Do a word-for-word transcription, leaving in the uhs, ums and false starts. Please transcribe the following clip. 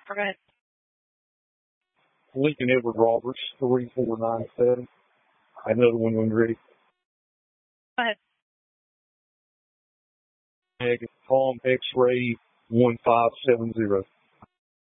Go ahead. Lincoln Edward Roberts, three four nine seven. Another one when ready. Go ahead. Tom X-ray one five seven zero.